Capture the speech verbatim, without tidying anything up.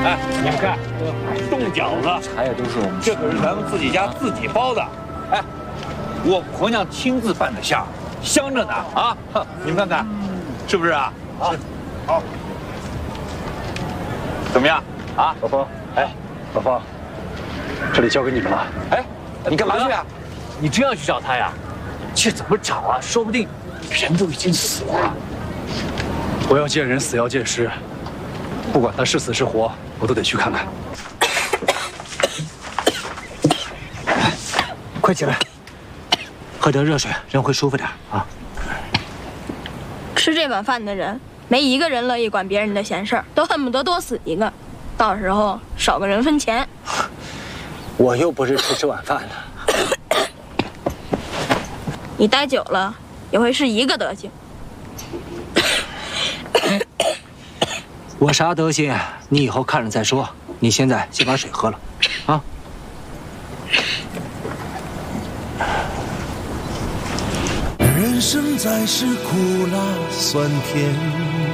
哎，你们看，冻饺子， 茶叶都是我们， 这可是咱们自己家自己包的。哎，我婆娘亲自拌的馅，香着呢啊！你们看看，是不是啊？啊，好，怎么样啊？ 老方，哎，老方，这里交给你们了。 哎， 你干嘛去啊？ 你真要去找他呀？这怎么找啊？说不定人都已经死了。 我要见人，死要见尸，不管他是死是活，我都得去看看。快起来，喝点热水，人会舒服点啊。 吃这碗饭的人，没一个人乐意管别人的闲事儿，都恨不得多死一个，到时候少个人分钱。 我又不是吃这碗饭的。 你待久了也会是一个德行。 我啥德行，你以后看着再说。你现在先把水喝了，啊。 人生在世，苦辣酸甜。